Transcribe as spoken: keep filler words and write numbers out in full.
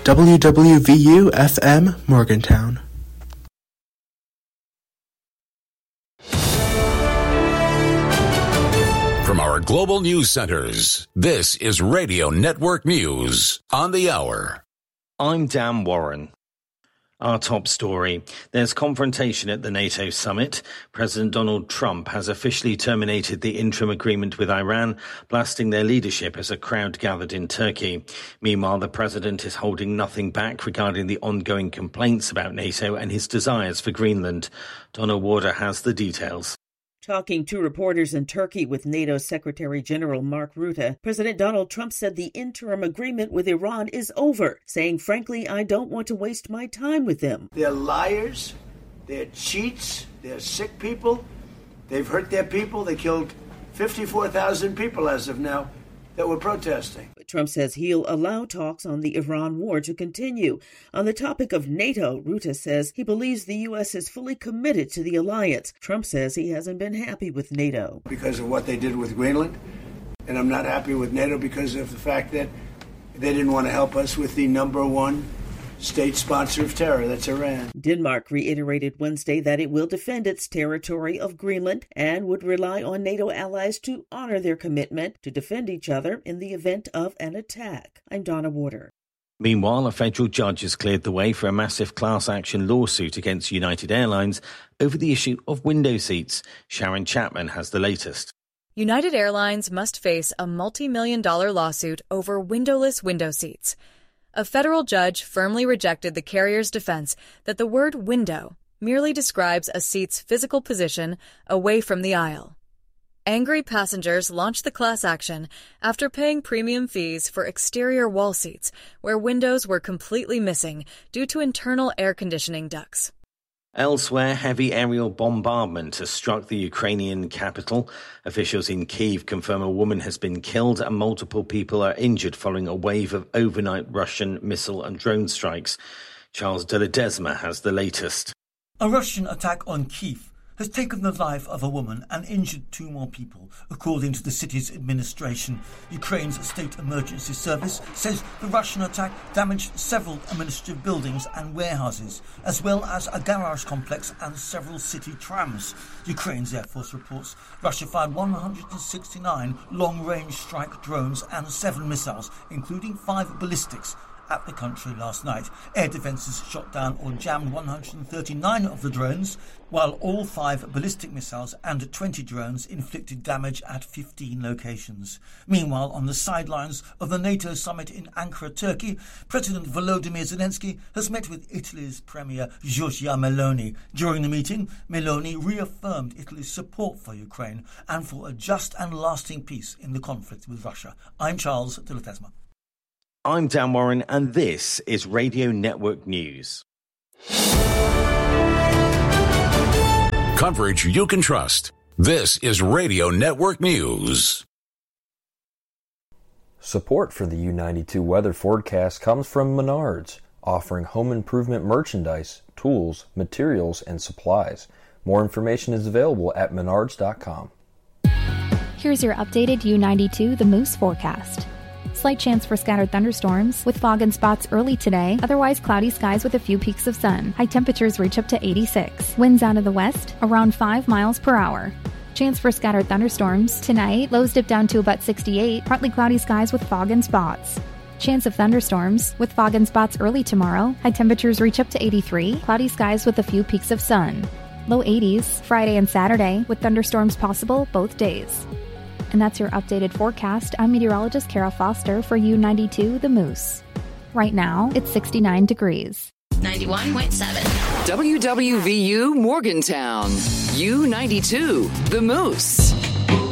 W W V U F M Morgantown. From our global news centers, this is Radio Network News on the hour. I'm Dan Warren. Our top story. There's confrontation at the NATO summit. President Donald Trump has officially terminated the interim agreement with Iran, blasting their leadership as a crowd gathered in Turkey. Meanwhile, the president is holding nothing back regarding the ongoing complaints about NATO and his desires for Greenland. Donna Warder has the details. Talking to reporters in Turkey with NATO Secretary General Mark Rutte, President Donald Trump said the interim agreement with Iran is over, saying, frankly, I don't want to waste my time with them. They're liars, they're cheats, they're sick people, they've hurt their people, they killed fifty-four thousand people as of now that were protesting. But Trump says he'll allow talks on the Iran war to continue. On the topic of NATO, Rutte says he believes the U S is fully committed to the alliance. Trump says he hasn't been happy with NATO. Because of what they did with Greenland, and I'm not happy with NATO because of the fact that they didn't want to help us with the number one state sponsor of terror, that's Iran. Denmark reiterated Wednesday that it will defend its territory of Greenland and would rely on NATO allies to honor their commitment to defend each other in the event of an attack. I'm Donna Warder. Meanwhile, a federal judge has cleared the way for a massive class action lawsuit against United Airlines over the issue of window seats. Sharon Chapman has the latest. United Airlines must face a multi-million dollar lawsuit over windowless window seats. A federal judge firmly rejected the carrier's defense that the word window merely describes a seat's physical position away from the aisle. Angry passengers launched the class action after paying premium fees for exterior wall seats where windows were completely missing due to internal air conditioning ducts. Elsewhere, heavy aerial bombardment has struck the Ukrainian capital. Officials in Kyiv confirm a woman has been killed and multiple people are injured following a wave of overnight Russian missile and drone strikes. Charles de Ledesma has the latest. A Russian attack on Kyiv has taken the life of a woman and injured two more people, according to the city's administration. Ukraine's state emergency service says the Russian attack damaged several administrative buildings and warehouses, as well as a garage complex and several city trams. Ukraine's Air Force reports Russia fired one hundred sixty-nine long-range strike drones and seven missiles, including five ballistics, at the country last night. Air defences shot down or jammed one hundred thirty-nine of the drones, while all five ballistic missiles and twenty drones inflicted damage at fifteen locations. Meanwhile, on the sidelines of the NATO summit in Ankara, Turkey, President Volodymyr Zelensky has met with Italy's Premier Giorgia Meloni. During the meeting, Meloni reaffirmed Italy's support for Ukraine and for a just and lasting peace in the conflict with Russia. I'm Charles de Ledesma. I'm Dan Warren, and this is Radio Network News. Coverage you can trust. This is Radio Network News. Support for the U ninety-two weather forecast comes from Menards, offering home improvement merchandise, tools, materials, and supplies. More information is available at menards dot com. Here's your updated U ninety-two The Moose forecast. Slight chance for scattered thunderstorms, with fog and spots early today, otherwise cloudy skies with a few peaks of sun. High temperatures reach up to eighty-six. Winds out of the west, around five miles per hour. Chance for scattered thunderstorms. Tonight, lows dip down to about sixty-eight, partly cloudy skies with fog and spots. Chance of thunderstorms, with fog and spots early tomorrow. High temperatures reach up to eighty-three, cloudy skies with a few peaks of sun. Low eighties, Friday and Saturday, with thunderstorms possible both days. And that's your updated forecast. I'm meteorologist Kara Foster for U ninety-two The Moose. Right now, it's sixty-nine degrees. ninety-one point seven. W W V U Morgantown. U ninety-two The Moose.